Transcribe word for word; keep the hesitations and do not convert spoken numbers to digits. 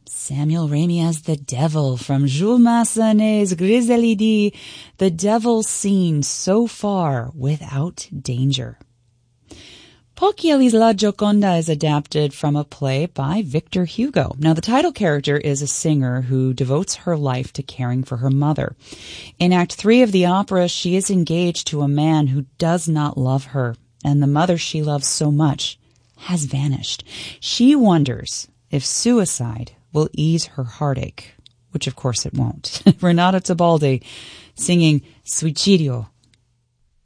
Samuel Ramey as the devil from Jules Massenet's Griselidi, the devil seen so far without danger. Pochielli's La Gioconda is adapted from a play by Victor Hugo. Now, the title character is a singer who devotes her life to caring for her mother. In Act Three of the opera, she is engaged to a man who does not love her, and the mother she loves so much has vanished. She wonders if suicide will ease her heartache, which of course it won't. Renata Tebaldi singing Suicidio